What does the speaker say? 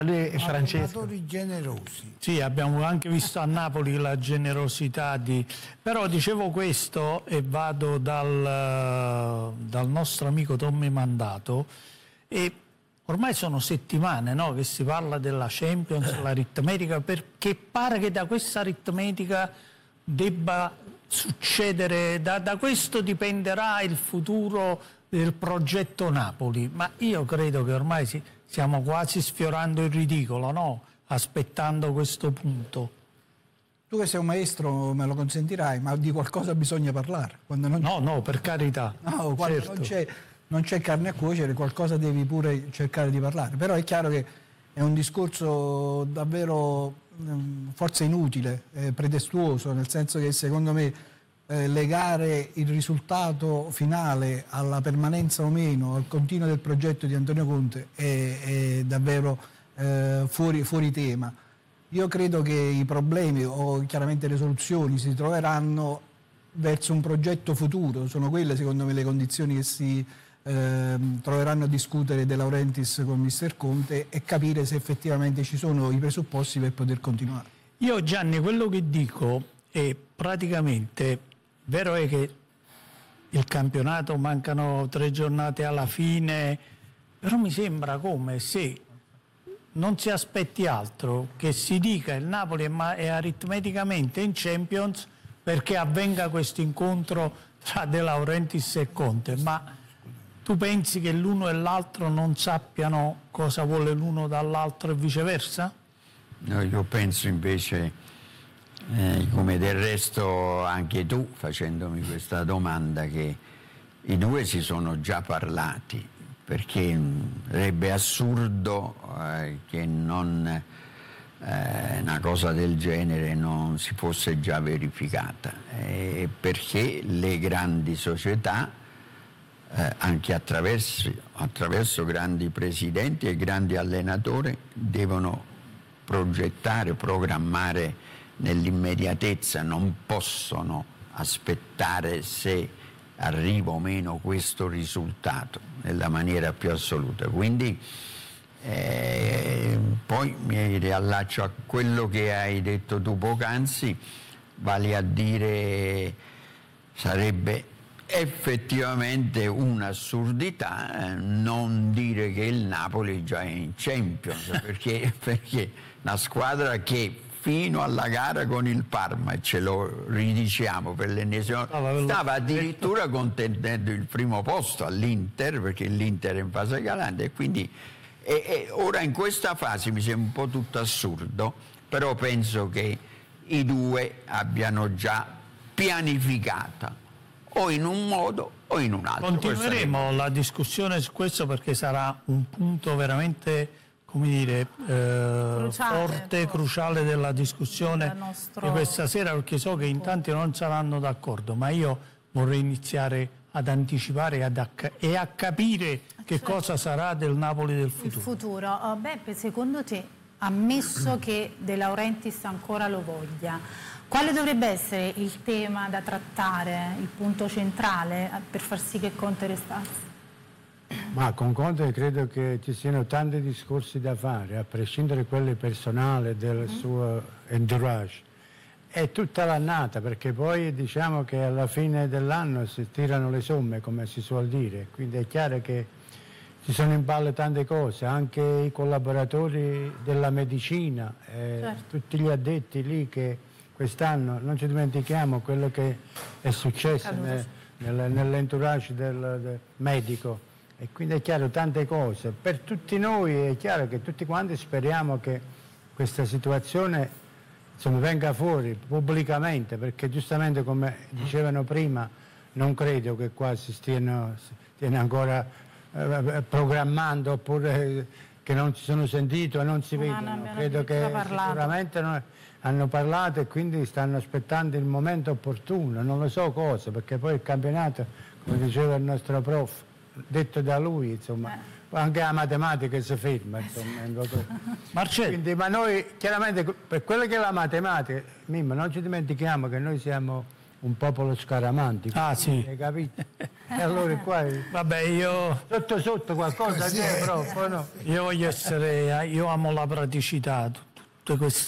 Francesco. Allenatori generosi. Sì, abbiamo anche visto a Napoli la generosità di... Però dicevo questo e vado dal nostro amico Tommy Mandato, e ormai sono settimane, no, che si parla della Champions, l'aritmetica, perché pare che da questa aritmetica debba succedere, da questo dipenderà il futuro del progetto Napoli, ma io credo che ormai stiamo quasi sfiorando il ridicolo, no? Aspettando questo punto. Tu che sei un maestro me lo consentirai, ma di qualcosa bisogna parlare. Quando non... No, per carità. No, quando certo. non c'è carne a cuocere, qualcosa devi pure cercare di parlare. Però è chiaro che è un discorso davvero forse inutile, pretestuoso, nel senso che secondo me legare il risultato finale alla permanenza o meno, al continuo del progetto di Antonio Conte è davvero fuori tema. Io credo che i problemi o chiaramente le soluzioni si troveranno verso un progetto futuro, sono quelle secondo me le condizioni che si troveranno a discutere De Laurentiis con Mister Conte e capire se effettivamente ci sono i presupposti per poter continuare. Io Gianni, quello che dico è praticamente, vero è che il campionato mancano 3 giornate alla fine, però mi sembra come se non si aspetti altro che si dica il Napoli è aritmeticamente in Champions perché avvenga questo incontro tra De Laurentiis e Conte, ma tu pensi che l'uno e l'altro non sappiano cosa vuole l'uno dall'altro e viceversa? No, io penso invece, come del resto anche tu facendomi questa domanda, che i due si sono già parlati, perché sarebbe assurdo che una cosa del genere non si fosse già verificata, perché le grandi società anche attraverso grandi presidenti e grandi allenatori devono progettare, programmare nell'immediatezza, non possono aspettare se arriva o meno questo risultato nella maniera più assoluta. Quindi poi mi riallaccio a quello che hai detto tu poc'anzi, vale a dire sarebbe effettivamente un'assurdità non dire che il Napoli già è in Champions, perché una squadra che fino alla gara con il Parma, e ce lo ridiciamo per l'ennesima, stava addirittura contendendo il primo posto all'Inter, perché l'Inter è in fase calante, e quindi ora in questa fase mi sembra un po' tutto assurdo, però penso che i due abbiano già pianificata o in un modo o in un altro. Continueremo la discussione su questo perché sarà un punto veramente, come dire, forte, cruciale della discussione di questa sera, perché so che in tanti non saranno d'accordo, ma io vorrei iniziare ad anticipare e a capire che cosa sarà del Napoli del futuro. Il futuro. Beppe, secondo te, ammesso che De Laurentiis ancora lo voglia, quale dovrebbe essere il tema da trattare, il punto centrale per far sì che Conte restasse? Ma con Conte credo che ci siano tanti discorsi da fare, a prescindere da quelli personali del suo entourage. È tutta l'annata, perché poi diciamo che alla fine dell'anno si tirano le somme, come si suol dire, quindi è chiaro che ci sono in ballo tante cose, anche i collaboratori della medicina, certo, tutti gli addetti lì che quest'anno, non ci dimentichiamo quello che è successo nell'entourage del medico, e quindi è chiaro tante cose. Per tutti noi è chiaro che tutti quanti speriamo che questa situazione venga fuori pubblicamente, perché giustamente come dicevano prima non credo che qua si stiano ancora programmando, oppure che non si sono sentiti e non si vedono. Credo che sicuramente hanno parlato e quindi stanno aspettando il momento opportuno, non lo so cosa, perché poi il campionato, come diceva il nostro prof, detto da lui, insomma, anche la matematica si ferma, insomma. Marcello. Quindi, ma noi chiaramente per quello che è la matematica, Mimmo, non ci dimentichiamo che noi siamo un popolo scaramantico. Ah, sì. Hai capito? E allora qua Vabbè, io sotto qualcosa c'è proprio, no? voglio essere, io amo la praticità, tutte queste